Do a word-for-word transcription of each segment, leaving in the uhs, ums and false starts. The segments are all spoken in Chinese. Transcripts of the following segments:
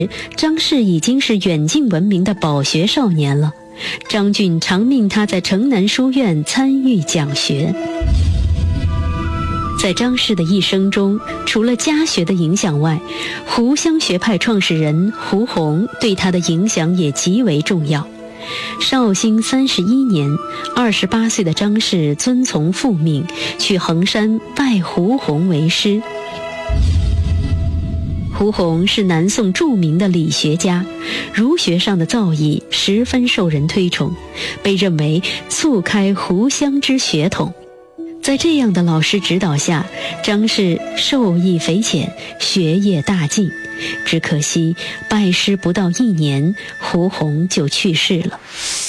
张氏已经是远近闻名的饱学少年了。张俊常命他在城南书院参与讲学。在张氏的一生中，除了家学的影响外，湖湘学派创始人胡宏对他的影响也极为重要。绍兴三十一年，二十八岁的张氏遵从父命，去衡山拜胡宏为师。胡宏是南宋著名的理学家，儒学上的造诣十分受人推崇，被认为促开湖湘之学统。在这样的老师指导下，张氏受益匪浅，学业大进。只可惜拜师不到一年，胡宏就去世了。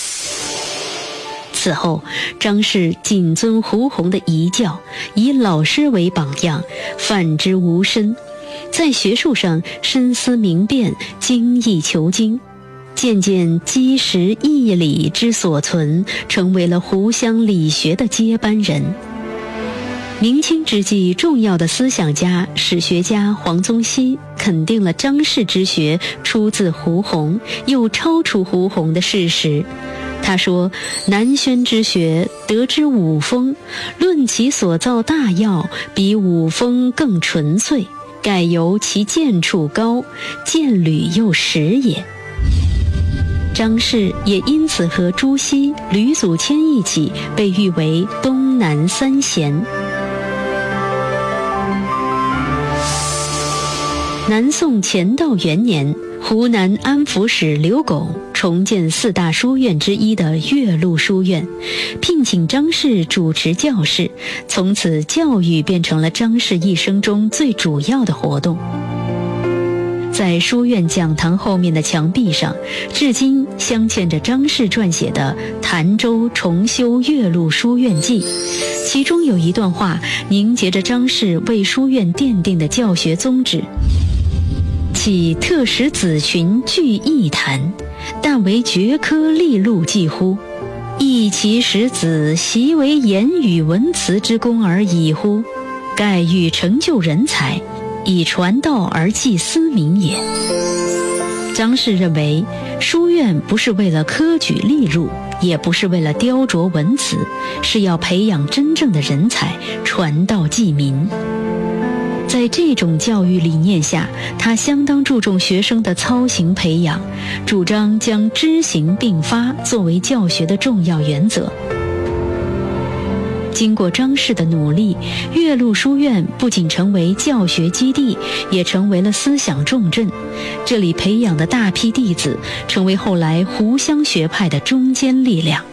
此后，张氏谨遵胡宏的遗教，以老师为榜样，范之无身。在学术上深思明辨，精益求精，渐渐积实义理之所存，成为了湖湘理学的接班人。明清之际，重要的思想家、史学家黄宗羲肯定了张氏之学出自胡宏，又超出胡宏的事实。他说：“南轩之学得之五风，论其所造大要，比五风更纯粹，盖由其见处高，见履又实也。”张氏也因此和朱熹、吕祖谦一起被誉为东南三贤。南宋乾道元年，湖南安抚使刘拱重建四大书院之一的岳麓书院，聘请张氏主持教事，从此教育变成了张氏一生中最主要的活动。在书院讲堂后面的墙壁上，至今镶嵌着张氏撰写的《潭州重修岳麓书院记》，其中有一段话凝结着张氏为书院奠定的教学宗旨：岂特使子群聚一坛，但为绝科立录记乎？亦其使子习为言语文辞之功而已乎？盖欲成就人才，以传道而济思民也。张氏认为，书院不是为了科举立入，也不是为了雕琢文辞，是要培养真正的人才，传道济民。在这种教育理念下，他相当注重学生的操行培养，主张将知行并发作为教学的重要原则。经过张氏的努力，岳麓书院不仅成为教学基地，也成为了思想重镇。这里培养的大批弟子，成为后来湖湘学派的中坚力量。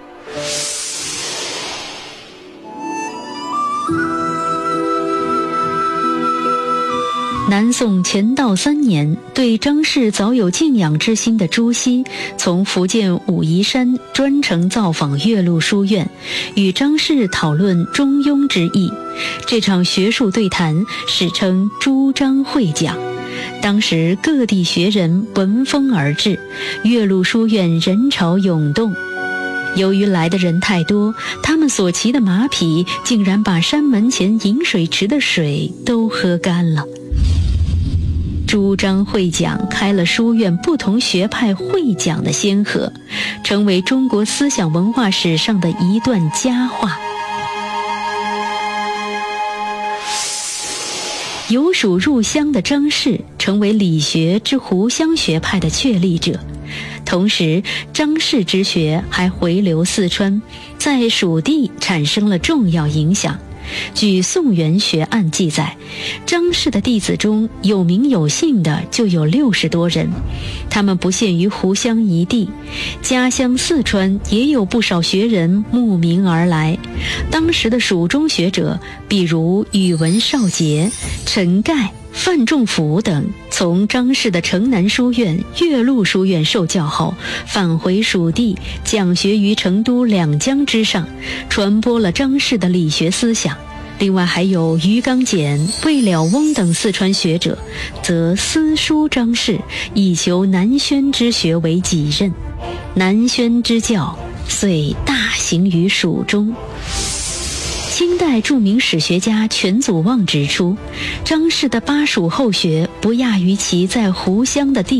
南宋乾道三年，对张氏早有敬仰之心的朱熹，从福建武夷山专程造访岳麓书院，与张氏讨论中庸之意。这场学术对谈史称朱张会讲。当时各地学人闻风而至，岳麓书院人潮涌动。由于来的人太多，他们所骑的马匹竟然把山门前饮水池的水都喝干了。朱张会讲开了书院不同学派会讲的先河，成为中国思想文化史上的一段佳话。有属入湘的张氏成为理学之湖湘学派的确立者，同时张氏之学还回流四川，在蜀地产生了重要影响。据《宋元学案》记载，张氏的弟子中有名有姓的就有六十多人，他们不限于湖湘一地，家乡四川也有不少学人慕名而来。当时的蜀中学者，比如宇文少杰、陈盖、范仲甫等，从张氏的城南书院、岳麓书院受教后，返回蜀地，讲学于成都两江之上，传播了张氏的理学思想。另外还有于刚简、魏了翁等四川学者，则私书张氏，以求南轩之学为己任。南轩之教遂大行于蜀中。 清代著名史学家全祖望指出，张氏的巴蜀后学不亚于其在湖湘的地